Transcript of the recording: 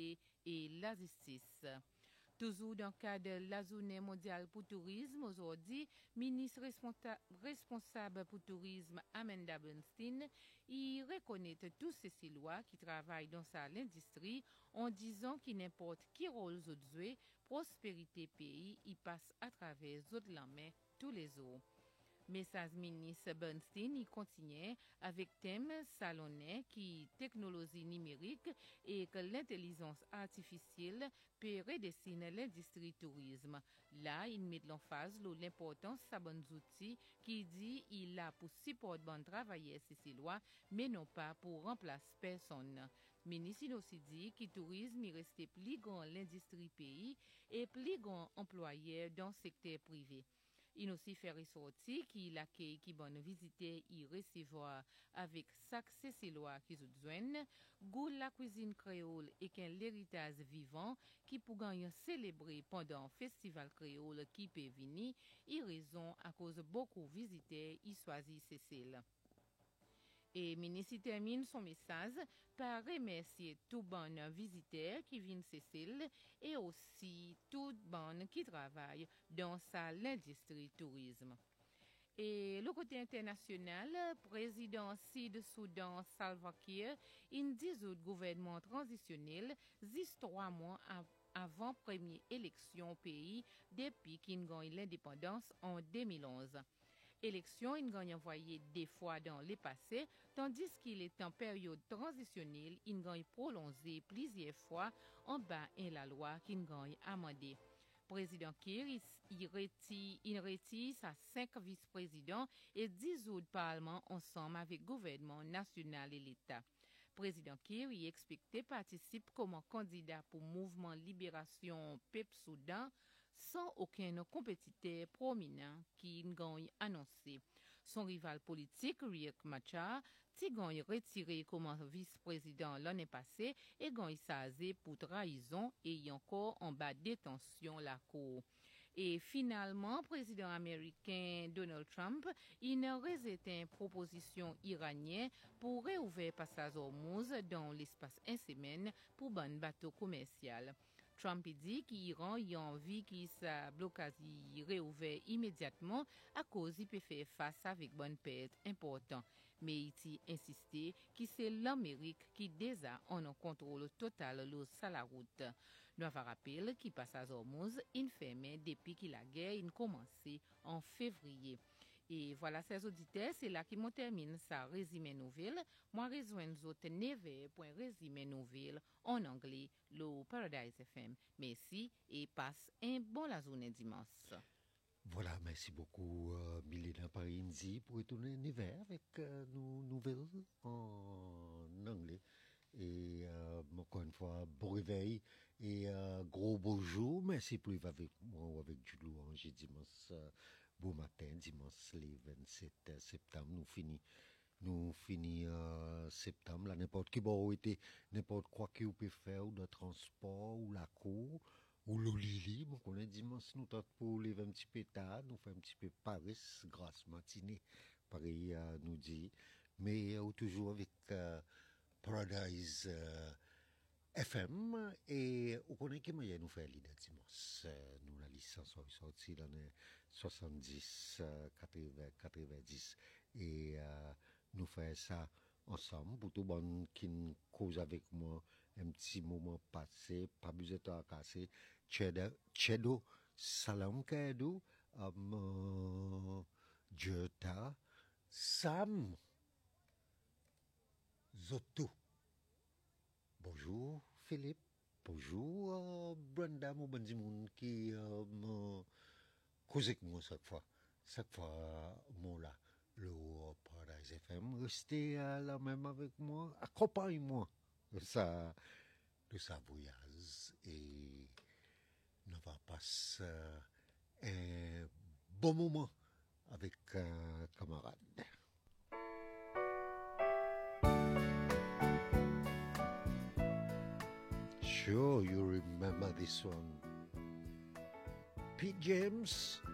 sécurité et la justice. Toujours dans le cadre de la journée mondiale pour le tourisme, aujourd'hui, ministre responsable pour le tourisme Amanda Bernstein, il reconnaît tous ces Siciliens qui travaillent dans l'industrie en disant qu'il n'importe qui rôle aux autres, prospérité pays, il passe à travers les autres mains tous les jours. Message ministre Bernstein, il continue avec thème salonné qui technologie numérique et que l'intelligence artificielle peut redessiner l'industrie tourisme. Là, il met l'emphase sur l'importance de bons outils qui dit il a pour support bon travailler sicilien, mais non pas pour remplacer personne. Ministre il aussi dit que le tourisme il reste plus grand l'industrie pays et plus grand employeur dans le secteur privé. Il aussi fait ressortir qu'il accueille qui bonne visiter y recevoir avec succès sicilien qui besoin, goût la cuisine créole et qu'un l'héritage vivant qui pour gagner célébrer pendant un festival créole qui peut venir, y raison à cause beaucoup visiteurs y choisissent Cécile. Et le ministre termine son message par remercier tout bon visiteur qui vient Cécile et aussi tout bon qui travaille dans l'industrie tourisme. Et le côté international, président Sud-Soudan Salva Kiir, il dit au gouvernement transitionnel 3 mois avant première élection au pays depuis qu'il gagne l'indépendance en 2011. Élection, il gagne envoyé des fois dans le passé, tandis qu'il est en période transitionnelle, il gagne prolongé plusieurs fois en bas de la loi qu'il gagne amendé. Président Kiir, il retire sa 5 vice-présidents et 10 autres parlements ensemble avec le gouvernement national et l'État. Président Kiir est expecté participe comme candidat pour mouvement Libération Peuple Soudan sans aucun compétiteur prominent qui gagne annoncé. Son rival politique, Riek Machar, qui gagne retiré comme vice-président l'année passée et gagne sazé pour trahison et encore en bas de détention la cour. Et finalement, président américain Donald Trump, il a rejeté une proposition iranienne pour réouvrir passage Hormuz dans l'espace une semaine pour bon bateau commercial. Trump dit qu'Iran a envie que sa blocage réouvert immédiatement à cause qu'il peut faire face avec bonne perte importante. Mais il a insisté que c'est l'Amérique qui déjà en a contrôle total sur la route. Nous avons rappelé qu'il passage Hormuz fermé depuis que la guerre a commencé en février. Et voilà, chers auditeurs, c'est là qu'on termine sa résumé nouvelle. Moi, rejoins nous autres 9 pour un résumé nouvelle en anglais, le Paradise FM. Merci et passe un bon la journée dimanche. Voilà, merci beaucoup, Milena Parinzi, pour retourner en hiver avec nos nouvelles en anglais. Et encore une fois, bon réveil et gros bonjour. Merci pour être avec moi ou avec du louange dimanche. Bon matin, dimanche, le 27 septembre, nous finit septembre, là, n'importe qui bon été, n'importe quoi que vous pouvez faire, ou le transport, ou la cour, ou le lit, bon, on est dimanche, nous tentons pour lever un petit peu tard, nous faisons un petit peu Paris, grâce matinée, pareil, nous dit, mais toujours avec Paradise FM, et on connaît qui moyen nous faire l'idée dimanche. Nous, la licence est sortie dans les 70, 80, 90, et nous faisons ça ensemble pour tout le monde qui cause avec moi un petit moment passé, pas besoin de temps à casser. Chedo, salam kado, Jota, Sam, Zoto. Bonjour Philippe, bonjour Brenda, mon bon monde qui me cause avec moi chaque fois, moi là, le Paradise FM, restez là même avec moi, accompagne-moi de ça voyage et nous va passer un bon moment avec un camarade. Sure, you remember this one. Pete James,